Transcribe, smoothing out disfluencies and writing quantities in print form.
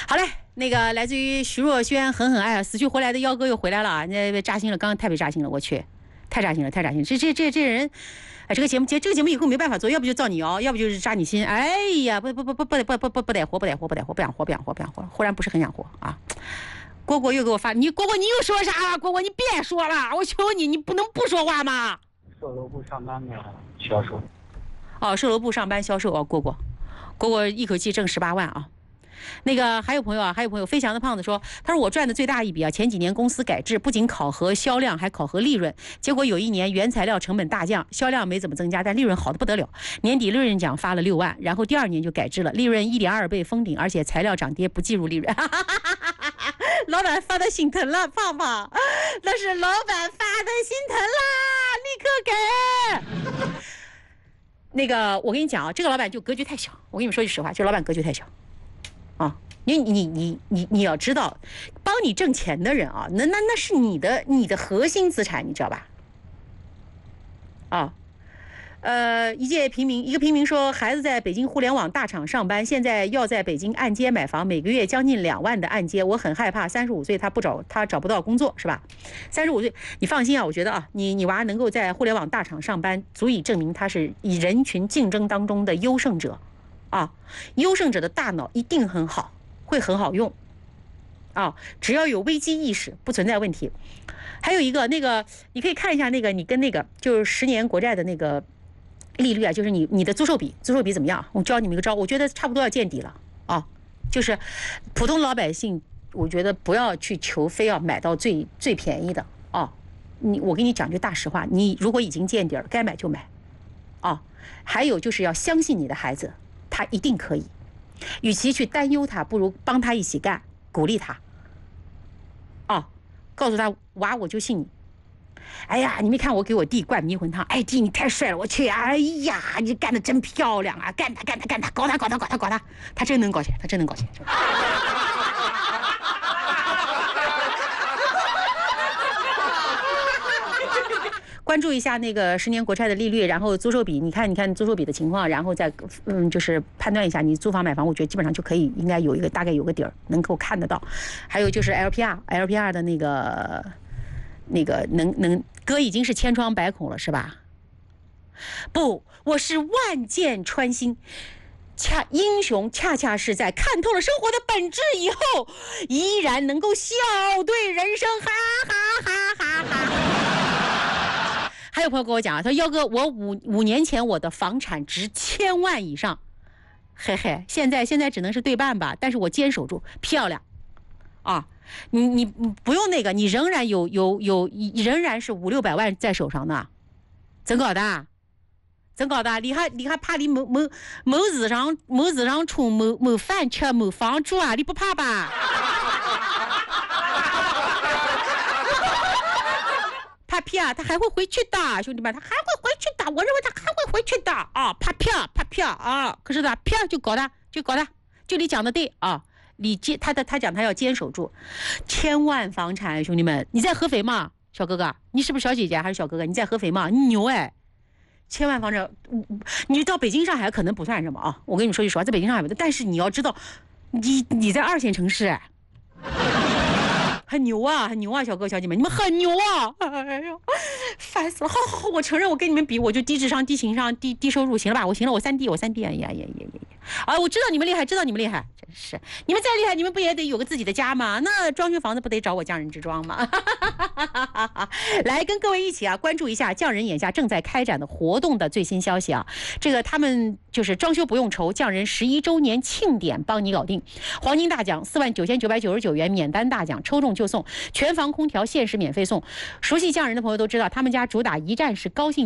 好嘞，那个来自于徐若瑄，狠狠爱，死去活来的妖哥又回来了啊！那被扎心了，刚刚太被扎心了，我去，太扎心了，太扎心了。这人，哎，这个节目以后没办法做，要不就造你谣，要不就是扎你心。哎呀，不得活，不想活，忽然不是很想活啊！蝈蝈又给我发，蝈蝈你又说啥了？蝈蝈你别说了，我求你，你不能不说话吗？ 售楼部上班的销售。 哦，售楼部上班销售哦，蝈蝈一口气挣18万啊！那个还有朋友，飞翔的胖子说，他说我赚的最大一笔啊，前几年公司改制，不仅考核销量，还考核利润，结果有一年原材料成本大降，销量没怎么增加，但利润好的不得了，年底利润奖发了6万，然后第2年就改制了，利润1.2倍封顶，而且材料涨跌不计入利润。老板发的心疼了，胖胖，那是老板发的心疼啦，立刻给。那个我跟你讲啊，这个老板就格局太小，我跟你们说句实话，这个老板格局太小。啊，你要知道，帮你挣钱的人啊，那是你的核心资产，你知道吧？啊，一个平民说，孩子在北京互联网大厂上班，现在要在北京按揭买房，每个月将近2万的按揭，我很害怕35岁他找不到工作，是吧？35岁，你放心啊，我觉得啊，你娃能够在互联网大厂上班，足以证明他是以人群竞争当中的优胜者。啊，优胜者的大脑一定很好，会很好用啊！只要有危机意识，不存在问题。还有一个那个，你可以看一下那个，你跟那个就是10年国债的那个利率啊，就是你的租售比怎么样？我教你们一个招，我觉得差不多要见底了啊！就是普通老百姓，我觉得不要去求非要买到最便宜的啊！我跟你讲句大实话，你如果已经见底了，该买就买啊！还有就是要相信你的孩子。他一定可以，与其去担忧他，不如帮他一起干，鼓励他。哦，告诉他娃，我就信你。哎呀，你没看我给我弟灌迷魂汤？哎，弟你太帅了，我去！哎呀，你干得真漂亮啊！干他，搞他，他真能搞钱，关注一下那个10年国债的利率，然后租售比，你看租售比的情况，然后再就是判断一下你租房买房，我觉得基本上就可以，应该大概有个底儿，能够看得到。还有就是 LPR 的那个哥已经是千疮百孔了，是吧？不，我是万箭穿心。英雄恰恰是在看透了生活的本质以后，依然能够笑对人生，哈。还有朋友跟我讲，他说妖哥，我五年前我的房产值1000万以上，嘿嘿，现在只能是对半吧，但是我坚守住，漂亮，啊，你不用那个，你仍然仍然是500-600万在手上呢，真搞的，你还怕你某日上冲某饭吃某房住啊？你不怕吧？怕屁啊！他还会回去的，兄弟们，他还会回去的。我认为他还会回去的啊！怕屁啊！可是他屁就搞他，就你讲的对啊！他讲他要坚守住1000万房产，兄弟们，你在合肥吗？小哥哥，你是不是小姐姐还是小哥哥？你在合肥吗？你牛哎！1000万房产，你到北京上海可能不算什么啊！我跟你说句实话，在北京上海不，但是你要知道，你在2线城市哎。很牛啊，小哥小姐们，你们很牛啊！哎呦，烦死了！好，我承认我跟你们比，我就低智商、低情商、低收入，行了吧？我3 D，哎呀！啊，我知道你们厉害，真是，你们再厉害，你们不也得有个自己的家吗？那装修房子不得找我匠人之装吗？来跟各位一起啊，关注一下匠人眼下正在开展的活动的最新消息啊！这个他们就是装修不用愁，匠人11周年庆典帮你搞定，黄金大奖49999元，免单大奖抽中就送，全房空调限时免费送。熟悉匠人的朋友都知道，他们家主打一站式高兴